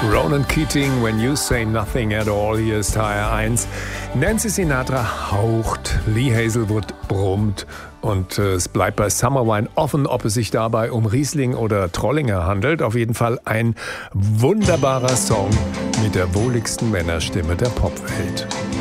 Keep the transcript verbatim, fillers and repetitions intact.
Ronan Keating, When You Say Nothing at All. Hier ist H R eins. Nancy Sinatra haucht, Lee Hazelwood brummt und äh, es bleibt bei Summer Wine offen, ob es sich dabei um Riesling oder Trollinger handelt. Auf jeden Fall ein wunderbarer Song mit der wohligsten Männerstimme der Popwelt.